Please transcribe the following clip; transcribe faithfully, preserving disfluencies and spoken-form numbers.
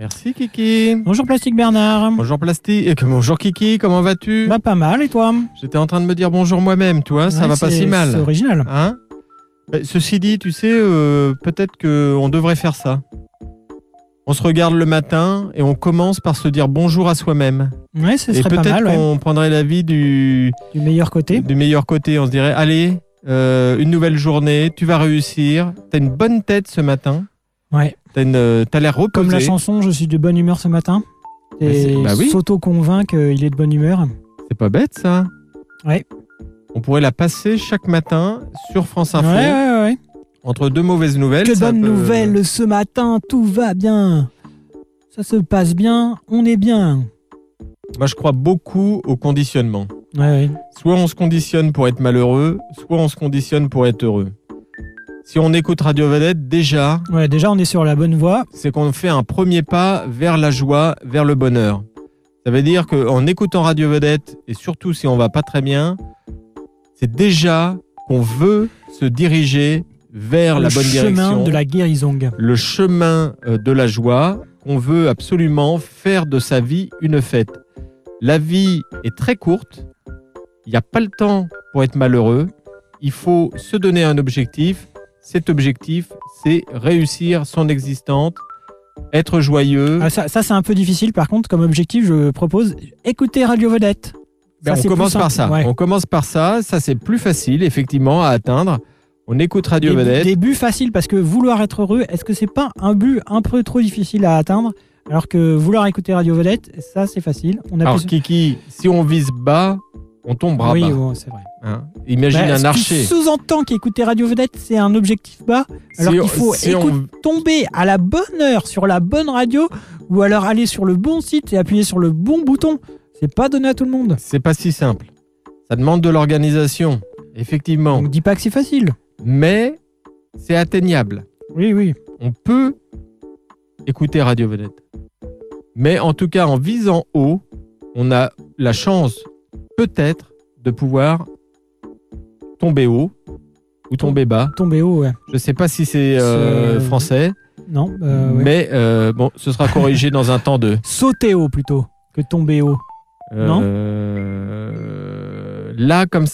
Merci Kiki. Bonjour Plastique Bernard. Bonjour Plastique. Bonjour Kiki, comment vas-tu? Bah pas mal, et toi? J'étais en train de me dire bonjour moi-même, toi, ça ouais, va pas si mal. C'est original. Hein? Ceci dit, tu sais, euh, peut-être qu'on devrait faire ça. On se regarde le matin et on commence par se dire bonjour à soi-même. Ouais, ce et serait pas mal. peut-être qu'on ouais. prendrait la vie du... du meilleur côté. Du meilleur côté. On se dirait, allez, euh, une nouvelle journée, tu vas réussir. T'as une bonne tête ce matin. Ouais. T'as, une, t'as l'air reposé. Comme la chanson « Je suis de bonne humeur ce matin ». Et bah oui. s'auto-convainc qu'il est de bonne humeur. C'est pas bête ça. Ouais. On pourrait la passer chaque matin sur France Info. Ouais, ouais, ouais. Entre deux mauvaises nouvelles. Que bonne peut... nouvelle ce matin, tout va bien. Ça se passe bien, on est bien. Moi, je crois beaucoup au conditionnement. Ouais, ouais. Soit on se conditionne pour être malheureux, soit on se conditionne pour être heureux. Si on écoute Radio Vedette, déjà... Ouais, déjà, on est sur la bonne voie. C'est qu'on fait un premier pas vers la joie, vers le bonheur. Ça veut dire qu'en écoutant Radio Vedette, et surtout si on va pas très bien, c'est déjà qu'on veut se diriger vers le la bonne direction. Le chemin de la guérison. Le chemin de la joie, qu'on veut absolument faire de sa vie une fête. La vie est très courte, il n'y a pas le temps pour être malheureux, il faut se donner un objectif. Cet objectif, c'est réussir son existence, être joyeux. Ah, ça, ça c'est un peu difficile. Par contre, comme objectif, je propose écouter Radio Vedette. Ben, ça, on commence par ça. Ouais. On commence par ça. Ça, c'est plus facile, effectivement, à atteindre. On écoute Radio des, Vedette. Des buts faciles, parce que vouloir être heureux, est-ce que c'est pas un but un peu trop difficile à atteindre? Alors que vouloir écouter Radio Vedette, ça, c'est facile. On a Alors, plus... Kiki, si on vise bas, on tombera oui, bas. Oui, c'est vrai. Hein, imagine bah, un archer. Sous-entend qu'écouter Radio Vedette, c'est un objectif bas. Alors si qu'il faut si écoute, on... tomber à la bonne heure sur la bonne radio, ou alors aller sur le bon site et appuyer sur le bon bouton. C'est pas donné à tout le monde. C'est pas si simple. Ça demande de l'organisation, effectivement. On ne dit pas que c'est facile. Mais c'est atteignable. Oui, oui. On peut écouter Radio Vedette. Mais en tout cas, en visant haut, on a la chance, peut-être, de pouvoir tomber haut ou tomber bas. Tomber haut, ouais. Je ne sais pas si c'est euh, français. Non. Euh, ouais. Mais euh, bon, ce sera corrigé dans un temps de... Sauter haut plutôt que tomber haut. Euh, non euh, Là, comme